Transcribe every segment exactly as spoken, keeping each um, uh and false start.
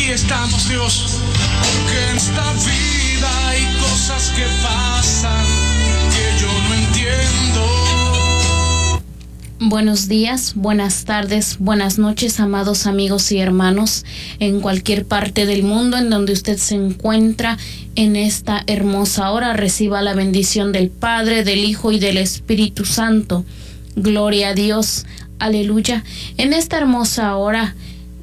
estamos, Dios, porque en esta vida hay cosas que pasan que yo no entiendo. Buenos días, buenas tardes, buenas noches, amados amigos y hermanos, en cualquier parte del mundo en donde usted se encuentra en esta hermosa hora. Reciba la bendición del Padre, del Hijo y del Espíritu Santo. Gloria a Dios, aleluya. En esta hermosa hora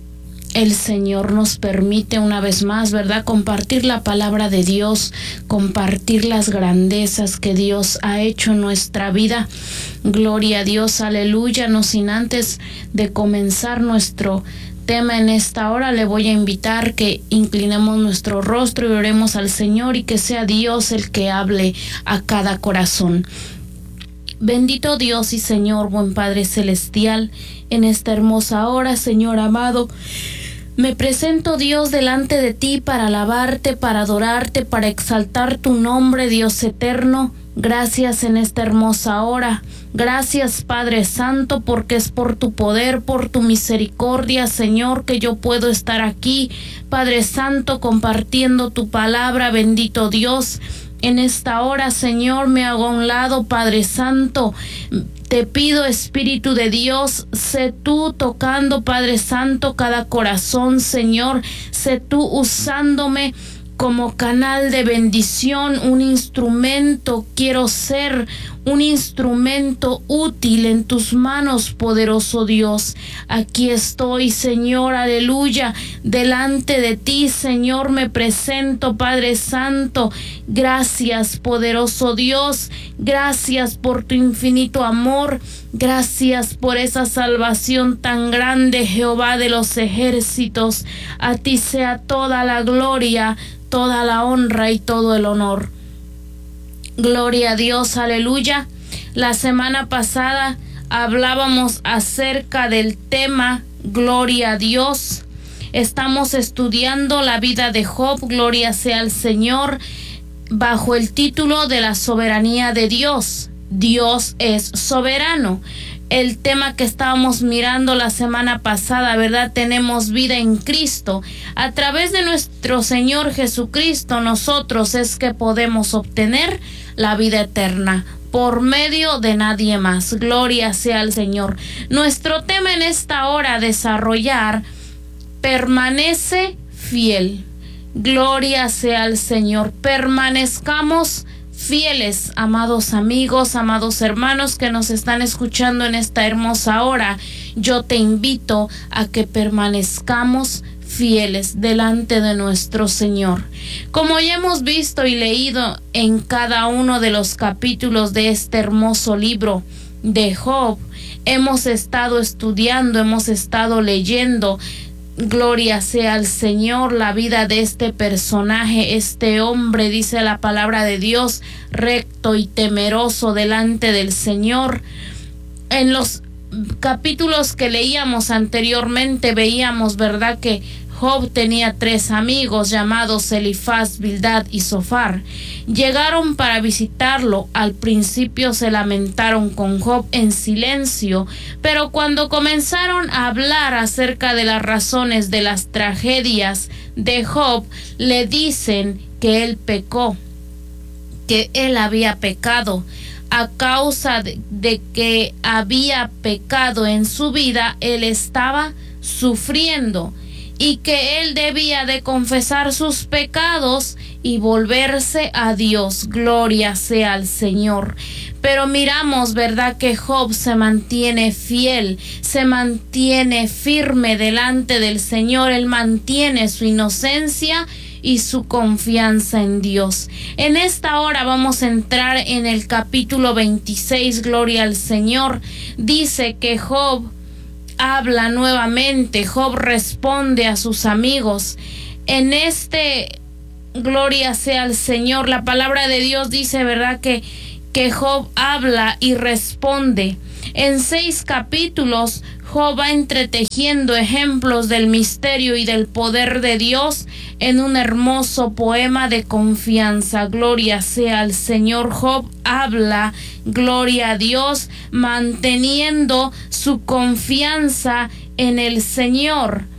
el Señor nos permite una vez más, ¿verdad?, compartir la palabra de Dios, compartir las grandezas que Dios ha hecho en nuestra vida. Gloria a Dios, aleluya. No sin antes de comenzar nuestro tema en esta hora, le voy a invitar que inclinemos nuestro rostro y oremos al Señor y que sea Dios el que hable a cada corazón. Bendito Dios y Señor, buen Padre Celestial, en esta hermosa hora, Señor amado, me presento, Dios, delante de ti para alabarte, para adorarte, para exaltar tu nombre, Dios eterno. Gracias en esta hermosa hora. Gracias, Padre Santo, porque es por tu poder, por tu misericordia, Señor, que yo puedo estar aquí, Padre Santo, compartiendo tu palabra. Bendito Dios. En esta hora, Señor, me hago a un lado, Padre Santo. Te pido, Espíritu de Dios, sé tú tocando, Padre Santo, cada corazón, Señor. Sé tú usándome como canal de bendición, un instrumento. Quiero ser un instrumento útil en tus manos, poderoso Dios. Aquí estoy, Señor, aleluya, delante de ti, Señor, me presento, Padre Santo. Gracias, poderoso Dios, gracias por tu infinito amor, gracias por esa salvación tan grande, Jehová de los ejércitos. A ti sea toda la gloria, toda la honra y todo el honor. Gloria a Dios, aleluya. La semana pasada hablábamos acerca del tema Gloria a Dios. Estamos estudiando la vida de Job, gloria sea al Señor, bajo el título de la soberanía de Dios. Dios es soberano. El tema que estábamos mirando la semana pasada, ¿verdad? Tenemos vida en Cristo. A través de nuestro Señor Jesucristo, nosotros es que podemos obtener la vida eterna, por medio de nadie más. Gloria sea al Señor. Nuestro tema en esta hora a desarrollar: permanece fiel. Gloria sea al Señor. Permanezcamos fieles, amados amigos, amados hermanos que nos están escuchando en esta hermosa hora. Yo te invito a que permanezcamos fieles delante de nuestro Señor. Como ya hemos visto y leído en cada uno de los capítulos de este hermoso libro de Job, hemos estado estudiando, hemos estado leyendo, gloria sea al Señor, la vida de este personaje, este hombre, dice la palabra de Dios, recto y temeroso delante del Señor. En los capítulos que leíamos anteriormente veíamos, ¿verdad?, que Job tenía tres amigos llamados Elifaz, Bildad y Zofar. Llegaron para visitarlo. Al principio se lamentaron con Job en silencio, pero cuando comenzaron a hablar acerca de las razones de las tragedias de Job, le dicen que él pecó, que él había pecado. A causa de, de que había pecado en su vida, él estaba sufriendo, y que él debía de confesar sus pecados y volverse a Dios. Gloria sea al Señor. Pero miramos, ¿verdad?, que Job se mantiene fiel, se mantiene firme delante del Señor. Él mantiene su inocencia y su confianza en Dios. En esta hora vamos a entrar en el capítulo veintiséis, gloria al Señor. Dice que Job habla nuevamente. Job responde a sus amigos. En este, gloria sea al Señor, la palabra de Dios dice, ¿verdad?, que, que Job habla y responde. En seis capítulos, Job va entretejiendo ejemplos del misterio y del poder de Dios en un hermoso poema de confianza. Gloria sea al Señor. Job habla, gloria a Dios, manteniendo su confianza en el Señor.